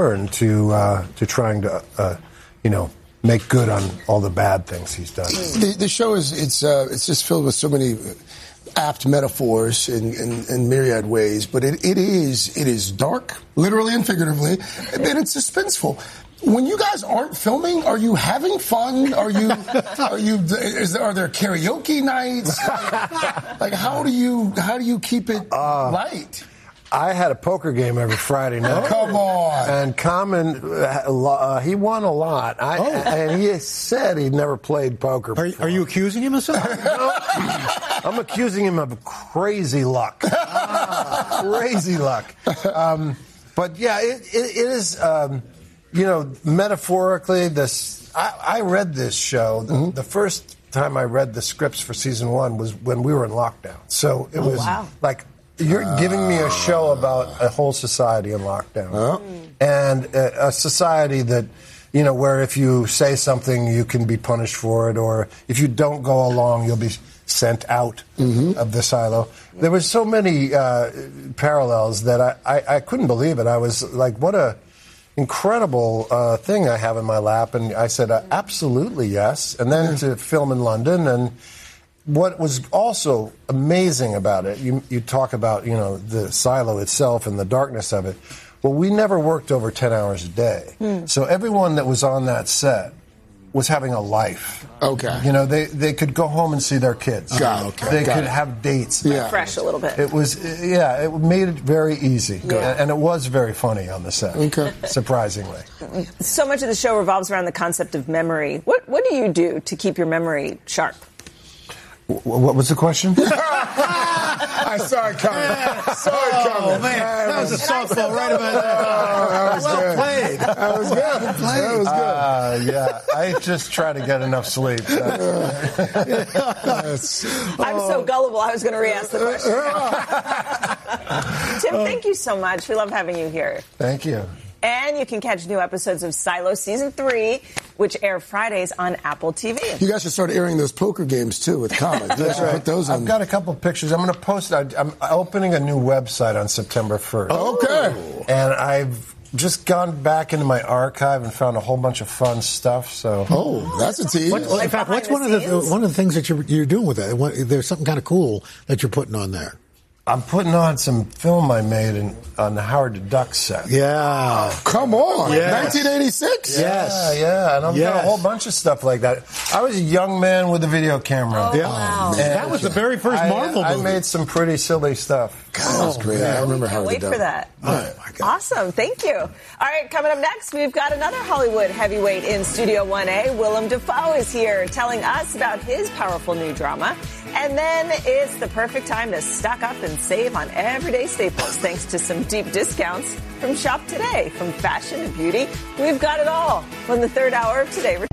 return to trying to, make good on all the bad things he's done. The show it's just filled with so many apt metaphors in myriad ways, but it is dark, literally and figuratively, and it's suspenseful. When you guys aren't filming, are you having fun? Are there karaoke nights? Like how do you keep it light? I had a poker game every Friday night. Oh, come on. And Common, he won a lot. And he said he'd never played poker before. Are you accusing him of something? No, I'm accusing him of crazy luck. Crazy luck. But yeah, it is, metaphorically, I read this show. The first time I read the scripts for season 1 was when we were in lockdown. So it was like, you're giving me a show about a whole society in lockdown. And a society that, where if you say something, you can be punished for it, or if you don't go along, you'll be sent out of the silo. There was so many parallels that I couldn't believe it. I was like, what a incredible thing I have in my lap. And I said, absolutely yes. And then to film in London. And what was also amazing about it, you talk about, the silo itself and the darkness of it. Well, we never worked over 10 hours a day. So everyone that was on that set was having a life. Okay. They could go home and see their kids. They could have dates. Fresh a little bit. It was, it made it very easy. And it was very funny on the set. Okay. Surprisingly. So much of the show revolves around the concept of memory. What do you do to keep your memory sharp? What was the question? I saw it coming. Oh, man. That was a softball right about there. Well played. That was good. That was good. Yeah. I just try to get enough sleep. I'm so gullible, I was going to re-ask the question. Tim, thank you so much. We love having you here. Thank you. And you can catch new episodes of Silo Season 3, which air Fridays on Apple TV. You guys should start airing those poker games, too, with Common. That's right. Put those on. I've got a couple of pictures. I'm going to post it. I'm opening a new website on September 1st. Okay. And I've just gone back into my archive and found a whole bunch of fun stuff. So, that's a tease. In fact, what's one of the things that you're doing with that? There's something kind of cool that you're putting on there. I'm putting on some film I made on the Howard the Duck set. Yeah. Come on. Yes. 1986? Yes. Yeah. And I've got a whole bunch of stuff like that. I was a young man with a video camera. Wow. That was the very first Marvel movie. I made some pretty silly stuff. God, that was great. Man. I remember Howard the Wait Duck. for that. Oh, my God. Awesome. Thank you. All right, coming up next, we've got another Hollywood heavyweight in Studio 1A. Willem Dafoe is here telling us about his powerful new drama. And then it's the perfect time to stock up and save on everyday staples thanks to some deep discounts from Shop Today. From fashion to beauty, we've got it all when the third hour of Today returns.